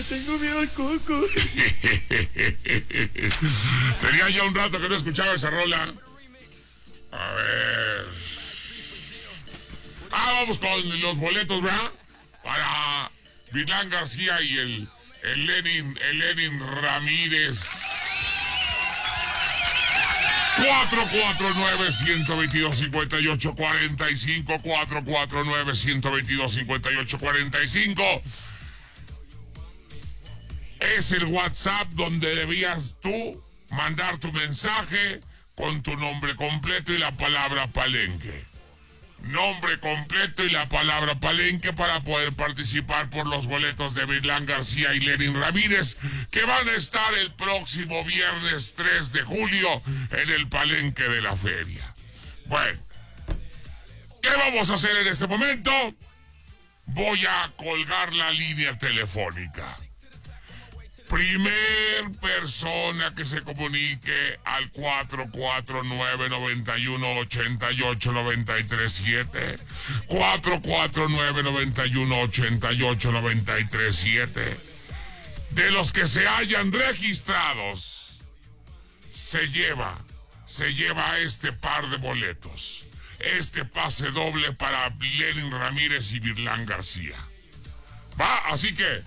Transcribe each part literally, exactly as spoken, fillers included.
Le tengo miedo al coco. Tenía ya un rato que no escuchaba esa rola. A ver. Ah, vamos con los boletos, ¿verdad? Para Vilán García y el, el Lenin, el Lenin Ramírez. cuatro cuatro nueve, uno dos dos, cinco ocho cuatro cinco, cuatro cuatro nueve, uno dos dos, cinco ocho cuatro cinco. Es el WhatsApp donde debías tú mandar tu mensaje con tu nombre completo y la palabra Palenque. Nombre completo y la palabra Palenque para poder participar por los boletos de Vilán García y Lenin Ramírez, que van a estar el próximo viernes tres de julio en el Palenque de la feria. Bueno, ¿qué vamos a hacer en este momento? Voy a colgar la línea telefónica. Primer persona que se comunique al cuatro cuatro nueve, nueve uno, ocho ocho, nueve tres siete, cuatro cuatro nueve, nueve uno, ocho ocho, nueve tres siete, de los que se hayan registrados, se lleva, se lleva este par de boletos, este pase doble para Lenin Ramírez y Vilán García. ¿Va? Así que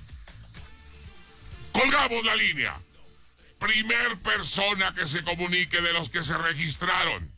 colgamos la línea. Primer persona que se comunique de los que se registraron